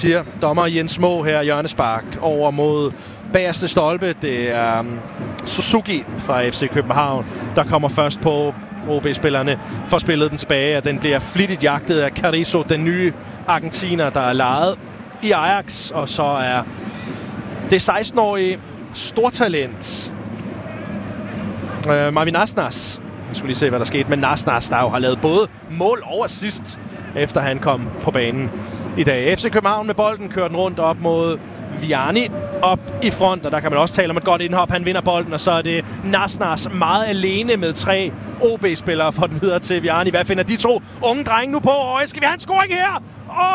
siger dommer Jens Må her, hjørnespark over mod bagerste stolpe. Det er Suzuki fra FC København, der kommer først på. OB-spillerne får spillet den tilbage, og den bliver flittigt jagtet af Carrizo, den nye argentiner, der er lejet i Ajax. Og så er det 16-årige stortalent Marvin Asnas. Jeg skulle lige se, hvad der skete med Asnas, der jo har lavet både mål og assist, efter han kom på banen i dag. FC København med bolden, kører den rundt op mod Viani op i front, og der kan man også tale om et godt indhop. Han vinder bolden, og så er det Asnas meget alene med 3 OB-spillere for den videre til Viani. Hvad finder de 2 unge drenge nu på? Skal vi have en scoring her?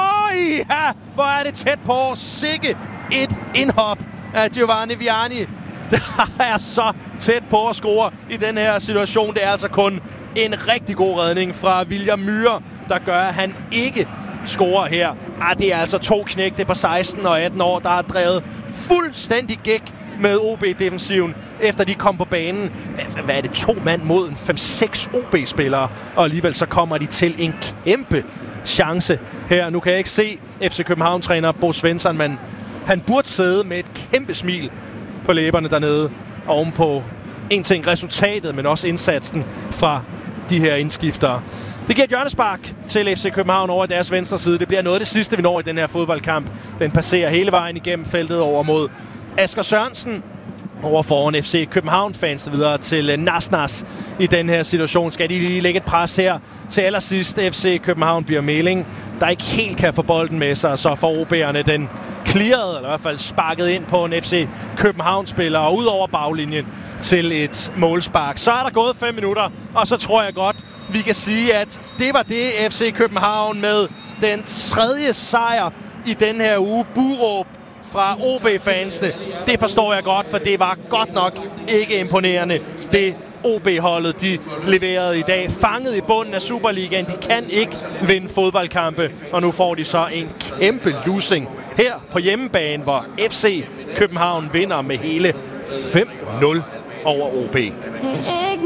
Ja, hvor er det tæt på. Sikke et indhop af Giovanni Viani. Der er så tæt på at score i den her situation. Det er altså kun en rigtig god redning fra William Myhre, der gør, at han ikke scorer her. Det er altså 2 knægte på 16 og 18 år, der har drevet fuldstændig gæk med OB-defensiven, efter de kom på banen. Hvad er det? 2 mand mod 5-6 OB-spillere, og alligevel så kommer de til en kæmpe chance her. Nu kan jeg ikke se FC København-træner Bo Svensson, men han burde sidde med et kæmpe smil på læberne dernede, ovenpå en ting resultatet, men også indsatsen fra de her indskiftere. Det giver et hjørnespark til FC København over deres venstre side. Det bliver noget af det sidste, vi når i den her fodboldkamp. Den passerer hele vejen igennem feltet over mod Asger Sørensen. Over foran FC København-fans videre til Nasnas i den her situation. Skal de lige lægge et pres her til allersidst? FC København bliver Meling, der ikke helt kan få bolden med sig. Så får OB'erne den clearet, eller i hvert fald sparket ind på en FC København-spiller. Og ud over baglinjen til et målspark. Så er der gået 5 minutter, og så tror jeg godt, vi kan sige, at det var det FC København med den 3. sejr i den her uge. Buråb fra OB-fansene. Det forstår jeg godt, for det var godt nok ikke imponerende, det OB-holdet de leverede i dag. Fanget i bunden af Superligaen. De kan ikke vinde fodboldkampe, og nu får de så en kæmpe losing her på hjemmebane, hvor FC København vinder med hele 5-0 over OB.